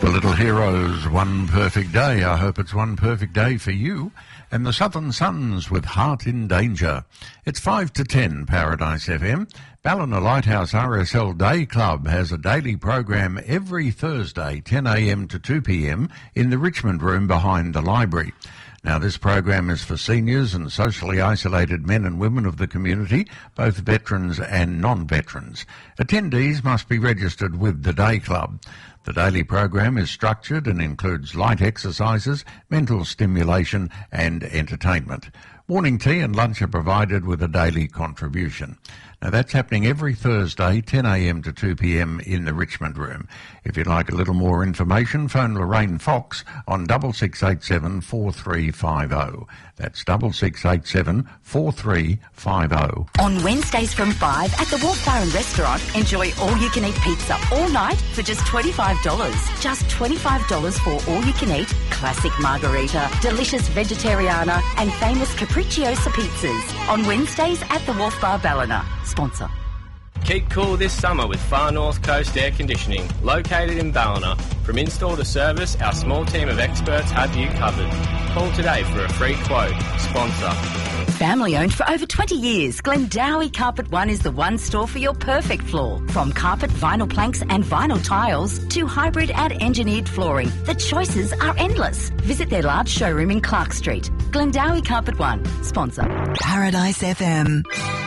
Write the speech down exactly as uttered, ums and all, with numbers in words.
The Little Heroes, One Perfect Day. I hope it's one perfect day for you. And the Southern Suns with Heart in Danger. It's five to ten, Paradise F M. Ballina Lighthouse R S L Day Club has a daily program every Thursday, ten a m to two p m in the Richmond Room behind the library. Now, this program is for seniors and socially isolated men and women of the community, both veterans and non-veterans. Attendees must be registered with the Day Club. The daily program is structured and includes light exercises, mental stimulation and entertainment. Morning tea and lunch are provided with a daily contribution. Now, that's happening every Thursday, ten a m to two p m in the Richmond Room. If you'd like a little more information, phone Lorraine Fox on double six eight seven, four three five zero. That's double six eight seven, four three five zero. On Wednesdays from five at the Wharf Bar and Restaurant, enjoy all-you-can-eat pizza all night for just twenty-five dollars. Just twenty-five dollars for all-you-can-eat, classic margarita, delicious vegetariana and famous capricciosa pizzas. On Wednesdays at the Wharf Bar Ballina. Sponsor. Keep cool this summer with Far North Coast Air Conditioning, located in Ballina. From install to service, our small team of experts have you covered. Call today for a free quote. Sponsor. Family owned for over twenty years, Glendowie Carpet One is the one store for your perfect floor. From carpet, vinyl planks and vinyl tiles to hybrid and engineered flooring, the choices are endless. Visit their large showroom in Clark Street. Glendowie Carpet One. Sponsor. Paradise F M.